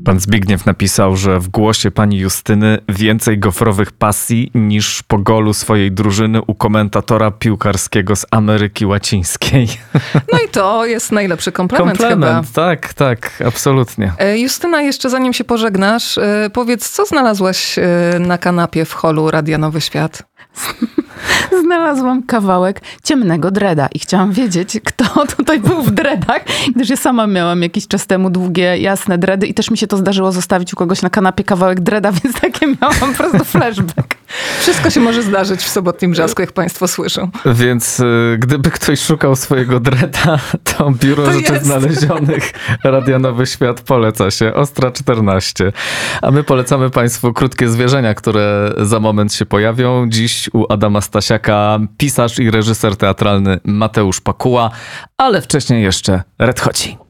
Pan Zbigniew napisał, że w głosie pani Justyny więcej gofrowych pasji niż po golu swojej drużyny u komentatora piłkarskiego z Ameryki Łacińskiej. No i to jest najlepszy komplement chyba. Tak, absolutnie. Justyna, jeszcze zanim się pożegnasz, powiedz, co znalazłaś na kanapie w holu Radia Nowy Świat? Znalazłam kawałek ciemnego dreda i chciałam wiedzieć, kto tutaj był w dredach, gdyż ja sama miałam jakiś czas temu długie, jasne dredy i też mi się to zdarzyło zostawić u kogoś na kanapie kawałek dreda, więc takie miałam po prostu flashback. Wszystko się może zdarzyć w sobotnim Brzasku, jak państwo słyszą. Więc gdyby ktoś szukał swojego dreda, to Biuro Rzeczy Znalezionych Radia Nowy Świat poleca się. Ostra 14. A my polecamy państwu Krótkie Zwierzenia, które za moment się pojawią. Dziś u Adama Stasiaka pisarz i reżyser teatralny Mateusz Pakuła, ale wcześniej jeszcze Red Hoci.